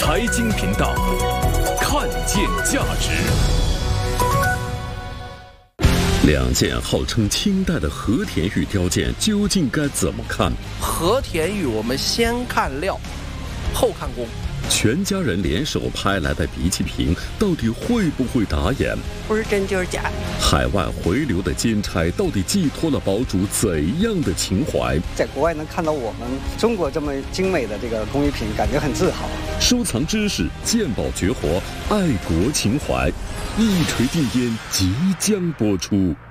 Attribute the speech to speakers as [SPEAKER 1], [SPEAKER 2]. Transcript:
[SPEAKER 1] 财经频道，看见价值。2件号称清代的和田玉雕件究竟该怎么看？
[SPEAKER 2] 和田玉我们先看料，后看工。
[SPEAKER 1] 全家人联手拍来的鼻气瓶，到底会不会打眼？
[SPEAKER 3] 不是真就是假。
[SPEAKER 1] 海外回流的金钗，到底寄托了堡主怎样的情怀？
[SPEAKER 4] 在国外能看到我们中国这么精美的这个工艺品，感觉很自豪。
[SPEAKER 1] 收藏知识，鉴宝绝活，爱国情怀，一锤定音即将播出。